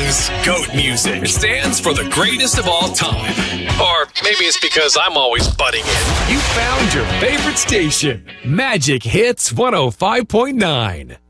is GOAT music. It stands for the greatest of all time. Or maybe it's because I'm always butting in. You found your favorite station. Magic Hits 105.9.